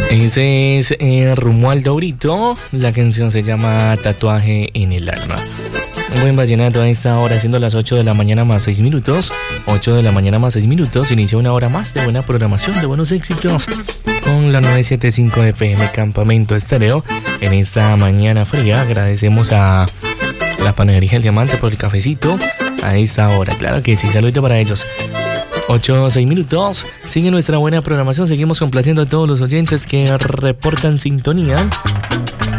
Ese es Romualdo Brito. La canción se llama Tatuaje en el alma. Un buen vallenato a esta hora, siendo las 8 de la mañana más 6 minutos. 8 de la mañana más 6 minutos. Inicia una hora más de buena programación, de buenos éxitos. Con la 975 FM Campamento Estéreo. En esta mañana fría agradecemos a la panadería El Diamante por el cafecito. A esta hora, claro que sí, saludo para ellos. 8 o 6 minutos. Sigue nuestra buena programación. Seguimos complaciendo a todos los oyentes que reportan sintonía